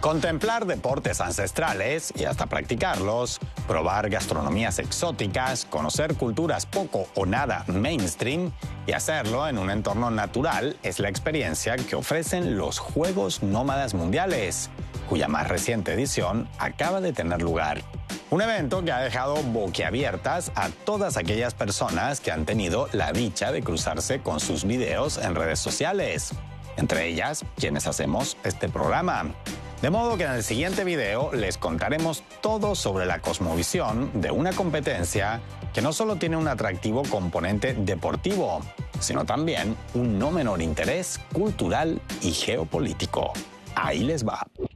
Contemplar deportes ancestrales y hasta practicarlos, probar gastronomías exóticas, conocer culturas poco o nada mainstream y hacerlo en un entorno natural es la experiencia que ofrecen los Juegos Nómadas Mundiales, cuya más reciente edición acaba de tener lugar. Un evento que ha dejado boquiabiertas a todas aquellas personas que han tenido la dicha de cruzarse con sus videos en redes sociales, entre ellas quienes hacemos este programa. De modo que en el siguiente video les contaremos todo sobre la cosmovisión de una competencia que no solo tiene un atractivo componente deportivo, sino también un no menor interés cultural y geopolítico. Ahí les va.